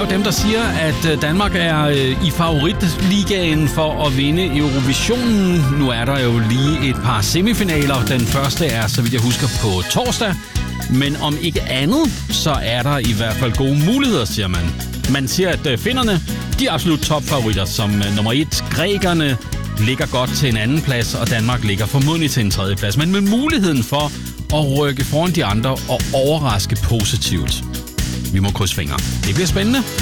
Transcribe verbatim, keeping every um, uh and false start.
jo dem, der siger, at Danmark er i favoritligaen for at vinde Eurovisionen. Nu er der jo lige et par semifinaler. Den første er, så vidt jeg husker, på torsdag. Men om ikke andet, så er der i hvert fald gode muligheder, siger man. Man siger, at finnerne, de er absolut topfavoritter. Som nummer et, grækerne ligger godt til en anden plads, og Danmark ligger formodentlig til en tredje plads. Men med muligheden for at rykke foran de andre og overraske positivt. Vi må krydse fingre. Det bliver spændende.